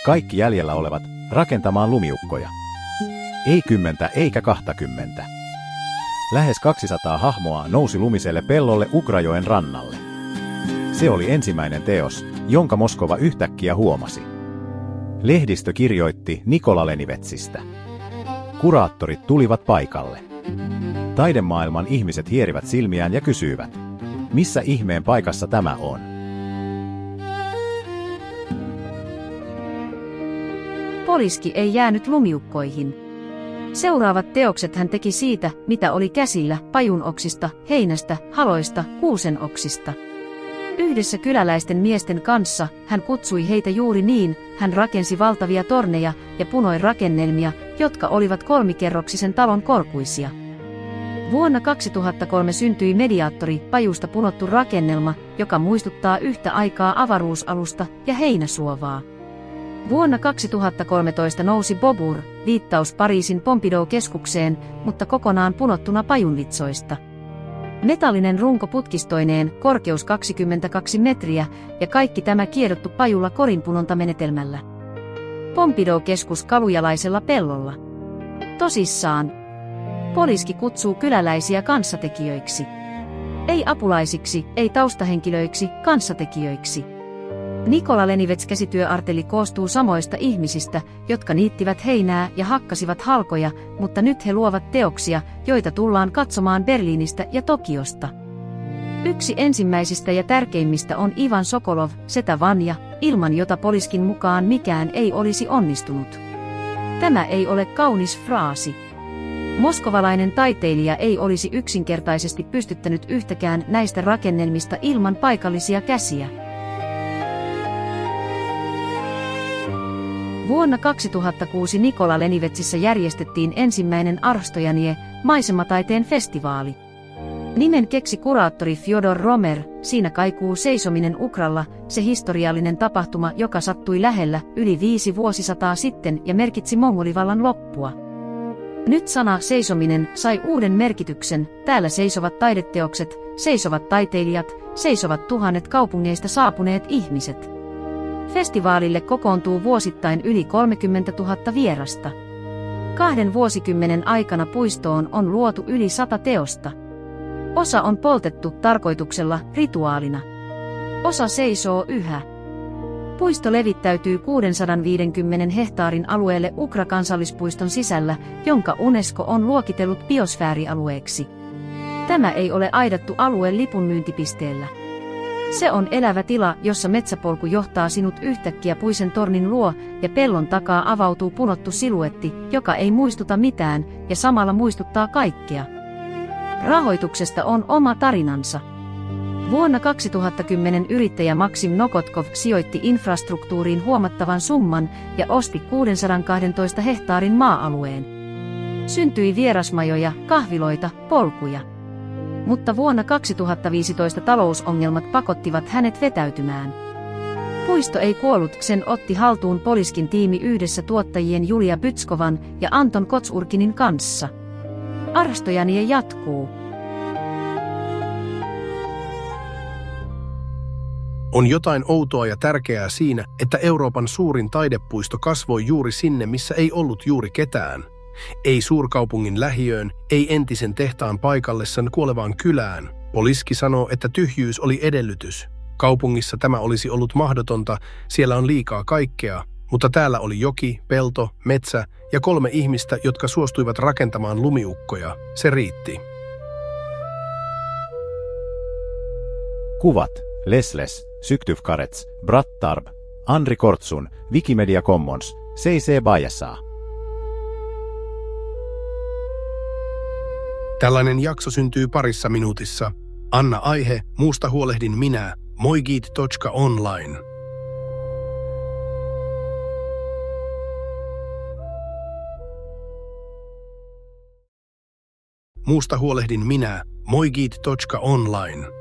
kaikki jäljellä olevat, rakentamaan lumiukkoja. Ei 10 eikä 20. Lähes 200 hahmoa nousi lumiselle pellolle Ukrajoen rannalle. Se oli ensimmäinen teos, jonka Moskova yhtäkkiä huomasi. Lehdistö kirjoitti Nikola Lenivetsistä. Kuraattorit tulivat paikalle. Taidemaailman ihmiset hierivät silmiään ja kysyivät, missä ihmeen paikassa tämä on? Poliski ei jäänyt lumiukkoihin. Seuraavat teokset hän teki siitä, mitä oli käsillä, pajunoksista, heinästä, haloista, kuusenoksista. Yhdessä kyläläisten miesten kanssa hän kutsui heitä juuri niin, hän rakensi valtavia torneja ja punoi rakennelmia, jotka olivat kolmikerroksisen talon korkuisia. Vuonna 2003 syntyi Mediaattori, pajusta punottu rakennelma, joka muistuttaa yhtä aikaa avaruusalusta ja heinäsuovaa. Vuonna 2013 nousi Bobur, viittaus Pariisin Pompidou-keskukseen, mutta kokonaan punottuna pajunvitsoista. Metallinen runko putkistoineen, korkeus 22 metriä ja kaikki tämä kiedottu pajulla korinpunontamenetelmällä. Pompidou-keskus kalujalaisella pellolla. Tosissaan. Poliski kutsuu kyläläisiä kanssatekijöiksi. Ei apulaisiksi, ei taustahenkilöiksi, kanssatekijöiksi. Nikola Lenivets käsityöarteli koostuu samoista ihmisistä, jotka niittivät heinää ja hakkasivat halkoja, mutta nyt he luovat teoksia, joita tullaan katsomaan Berliinistä ja Tokiosta. Yksi ensimmäisistä ja tärkeimmistä on Ivan Sokolov, setä Vanja, ilman jota Poliskin mukaan mikään ei olisi onnistunut. Tämä ei ole kaunis fraasi. Moskovalainen taiteilija ei olisi yksinkertaisesti pystyttänyt yhtäkään näistä rakennelmista ilman paikallisia käsiä. Vuonna 2006 Nikola Lenivetsissä järjestettiin ensimmäinen Arstojanie, maisemataiteen festivaali. Nimen keksi kuraattori Fjodor Romer, siinä kaikuu seisominen Ukralla, se historiallinen tapahtuma, joka sattui lähellä yli 5 vuosisataa sitten ja merkitsi mongolivallan loppua. Nyt sana seisominen sai uuden merkityksen, täällä seisovat taideteokset, seisovat taiteilijat, seisovat tuhannet kaupungeista saapuneet ihmiset. Festivaalille kokoontuu vuosittain yli 30 000 vierasta. 2 vuosikymmenen aikana puistoon on luotu yli 100 teosta. Osa on poltettu tarkoituksella, rituaalina. Osa seisoo yhä. Puisto levittäytyy 650 hehtaarin alueelle Ukra-kansallispuiston sisällä, jonka UNESCO on luokitellut biosfäärialueeksi. Tämä ei ole aidattu alue lipunmyyntipisteellä. Se on elävä tila, jossa metsäpolku johtaa sinut yhtäkkiä puisen tornin luo ja pellon takaa avautuu punottu siluetti, joka ei muistuta mitään ja samalla muistuttaa kaikkea. Rahoituksesta on oma tarinansa. Vuonna 2010 yrittäjä Maksim Nokotkov sijoitti infrastruktuuriin huomattavan summan ja osti 612 hehtaarin maa-alueen. Syntyi vierasmajoja, kahviloita, polkuja. Mutta vuonna 2015 talousongelmat pakottivat hänet vetäytymään. Puisto ei kuollut, sen otti haltuun Poliskin tiimi yhdessä tuottajien Julia Bytskovan ja Anton Kotsurkinin kanssa. Arstojanie jatkuu. On jotain outoa ja tärkeää siinä, että Euroopan suurin taidepuisto kasvoi juuri sinne, missä ei ollut juuri ketään. Ei suurkaupungin lähiöön, ei entisen tehtaan paikallessan kuolevaan kylään. Poliski sanoo, että tyhjyys oli edellytys. Kaupungissa tämä olisi ollut mahdotonta, siellä on liikaa kaikkea, mutta täällä oli joki, pelto, metsä ja 3 ihmistä, jotka suostuivat rakentamaan lumiukkoja. Se riitti. Kuvat Lesles, Syktyvkarets, Brattarb, Andri Kortsun, Wikimedia Commons, CC BY-SA. Tällainen jakso syntyy parissa minuutissa. Anna aihe, muusta huolehdin minä, moigit.online. Muusta huolehdin minä, moigit.online.